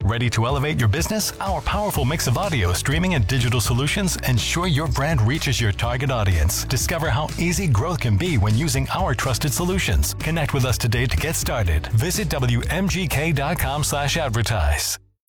Ready to elevate your business? Our powerful mix of audio, streaming, and digital solutions ensure your brand reaches your target audience. Discover how easy growth can be when using our trusted solutions. Connect with us today to get started. Visit WMGK.com/advertise.